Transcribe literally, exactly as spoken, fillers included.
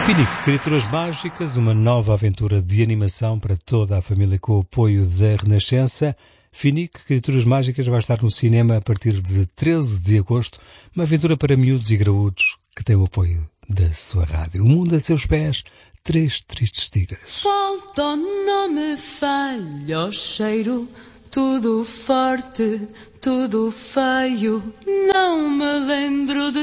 Finic, Criaturas Mágicas, uma nova aventura de animação para toda a família com o apoio da Renascença. Finic, Criaturas Mágicas vai estar no cinema a partir de treze de agosto, uma aventura para miúdos e graúdos que tem o apoio da sua rádio. O mundo a seus pés, três tristes tigres. Falta, não me falha o cheiro, tudo forte, tudo feio, não me lembro de